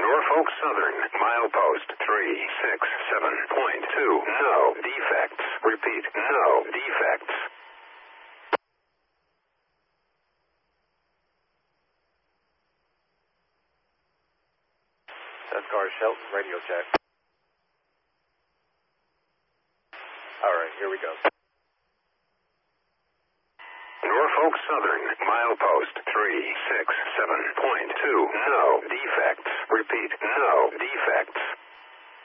Norfolk Southern, milepost 367.2. No defects. Repeat, no defects. Car Shelton, radio check. All right, here we go. Norfolk Southern, milepost 367.2. No defects. Repeat, no defects.